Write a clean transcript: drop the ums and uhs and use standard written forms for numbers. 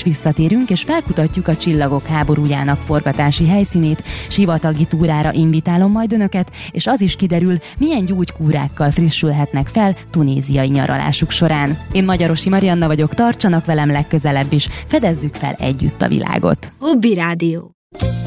visszatérünk, és felkutatjuk a Csillagok háborújának forgatási helyszínét, sivatagi túrára invitálom majd önöket, és az is kiderül, milyen gyógykúrákkal frissülhetnek fel tunéziai nyaralásuk során. Én Magyarosi Marianna vagyok, tartsanak velem legközelebb is, fedezzük fel együtt a világot. Hobby Rádió.